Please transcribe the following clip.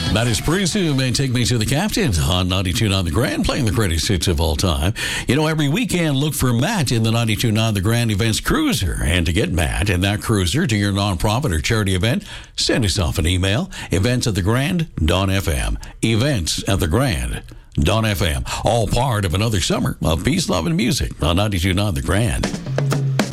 That is pretty soon, man. Take Me to the Captain on 92.9 The Grand, playing the greatest hits of all time. You know, every weekend, look for Matt in the 92.9 The Grand Events Cruiser. And to get Matt and that cruiser to your nonprofit or charity event, send us off an email, events@thegrand.fm. Events@thegrand.fm. All part of another summer of peace, love, and music on 92.9 The Grand.